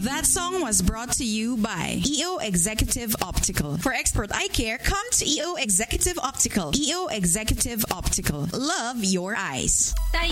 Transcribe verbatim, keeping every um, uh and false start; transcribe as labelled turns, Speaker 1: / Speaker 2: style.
Speaker 1: That song was brought to you by E O Executive Optical. For expert eye care, come to E O Executive Optical. E O Executive Optical. Love your eyes.